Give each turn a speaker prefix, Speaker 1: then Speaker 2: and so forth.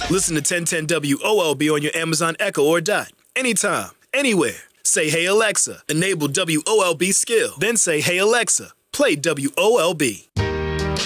Speaker 1: Listen to 1010 WOLB on your Amazon Echo or Dot. Anytime, anywhere. Say, hey Alexa, enable WOLB skill. Then say, hey Alexa, play WOLB.